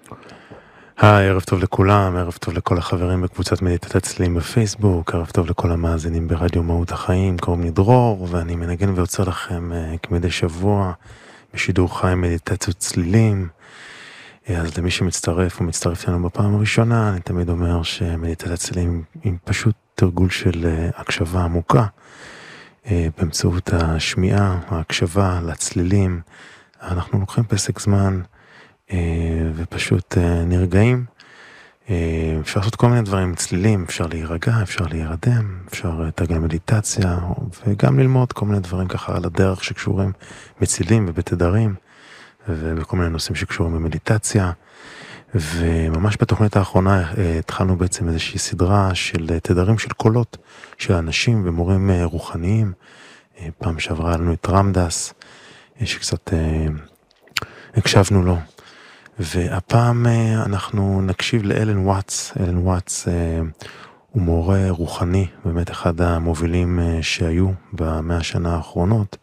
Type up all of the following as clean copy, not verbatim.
היי, ערב טוב לכולם, ערב טוב לכל החברים בקבוצת מדיטת צלילים בפייסבוק, ערב טוב לכל המאזינים ברדיו מהות החיים, קוראים לי דרור, ואני מנגן ויוצר לכם כמדי שבוע בשידור חי מדיטציות צלילים. אז למי שמצטרף ומצטרף לנו בפעם הראשונה, אני תמיד אומר שמדיטת צלילים היא פשוט תרגול של הקשבה עמוקה, באמצעות השמיעה, ההקשבה לצלילים. אנחנו לוקחים פסק זמן ופשוט נרגעים. אפשר לעשות כל מיני דברים צלילים, אפשר להירגע, אפשר להירדם, אפשר לתרגל מדיטציה, וגם ללמוד כל מיני דברים ככה על הדרך שקשורים בצלילים ובתדרים, ובכל מיני נושאים שקשורים במדיטציה. וממש בתוכנית האחרונה התחלנו בעצם איזושהי סדרה של תדרים של קולות של אנשים ומורים רוחניים. פעם שעברה לנו את רמדס, שקצת הקשבנו לו. והפעם אנחנו נקשיב לאלן וואטס. אלן וואטס הוא מורה רוחני, באמת אחד המובילים שהיו במאה השנה האחרונות.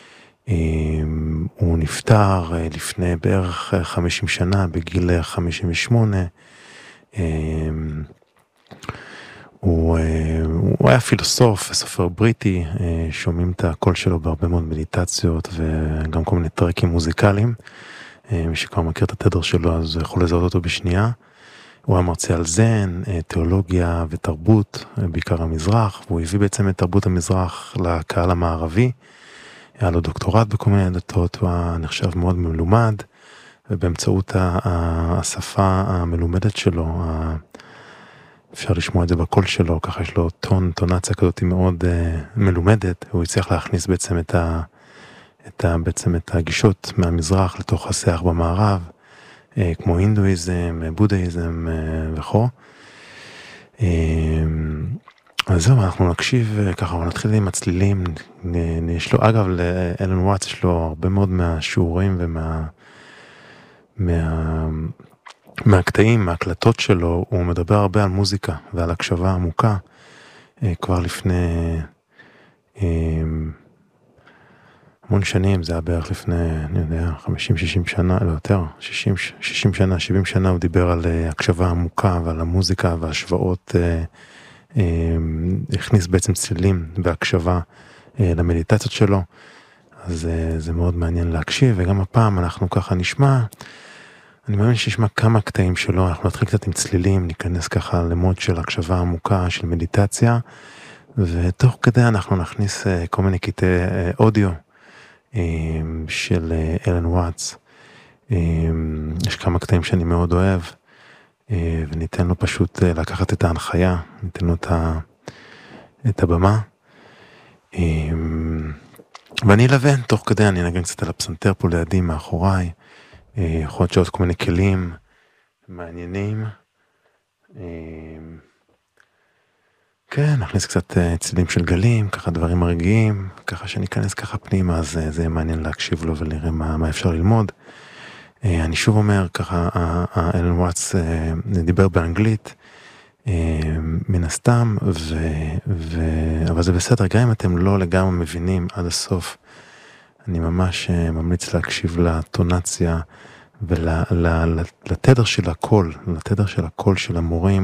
הוא נפטר לפני בערך 50 שנה, בגיל 58. הוא היה פילוסוף, סופר בריטי, שומעים את הקול שלו בהרבה מאוד מדיטציות וגם כל מיני טרקים מוזיקליים. מי שכבר מכיר את התדר שלו אז יכול לזהות אותו בשנייה. הוא היה מרצה על זן, תיאולוגיה ותרבות, בעיקר המזרח, והוא הביא בעצם את תרבות המזרח לקהל המערבי. היה לו דוקטורט בכל מיני דתות, הוא היה נחשב מאוד מלומד, ובאמצעות השפה המלומדת שלו, אפשר לשמוע את זה בקול שלו, ככה יש לו טונציה כזאת מאוד מלומדת, הוא הצליח להכניס בעצם את הגישות מהמזרח לתוך השיח במערב, כמו הינדואיזם, בודהיזם וכו'. אז זהו, אנחנו נקשיב ככה, ונתחיל עם הצלילים. יש לו, אגב, לאלן וואטס יש לו הרבה מאוד מהשיעורים מהקטעים, מההקלטות שלו, הוא מדבר הרבה על מוזיקה ועל הקשבה עמוקה, כבר לפני המון שנים, זה היה בערך לפני, אני יודע, 50-60 שנה, לא יותר, 60 שנה, 70 שנה, הוא דיבר על הקשבה עמוקה ועל המוזיקה והשוואות, הכניס בעצם צלילים והקשבה למדיטציות שלו, אז זה מאוד מעניין להקשיב, וגם הפעם אנחנו ככה נשמע, אני מאמין שישמע כמה קטעים שלו, אנחנו נתחיל קצת עם צלילים, ניכנס ככה למוד של הקשבה עמוקה, של מדיטציה, ותוך כדי אנחנו נכניס כל מיני קטעי אודיו של אלן וואטס. יש כמה קטעים שאני מאוד אוהב, וניתן לו פשוט לקחת את ההנחיה, ניתן לו את הבמה, ואני אלווה, תוך כדי אני נגן קצת על הפסנתר פה לידי מאחוריי, יכול להיות שעוד כל מיני כלים מעניינים. כן, נכניס קצת צלילים של גלים, ככה דברים מרגיעים, ככה שניכנס ככה פנימה, אז זה יהיה מעניין להקשיב לו ולראה מה אפשר ללמוד. אני שוב אומר, ככה, אלן וואטס דיבר באנגלית, מן הסתם, אבל זה בסדר, גם אם אתם לא לגמרי מבינים עד הסוף, אני ממש ממליץ להקשיב לטונציה ולתדר של הקול, לתדר של הקול של המורים,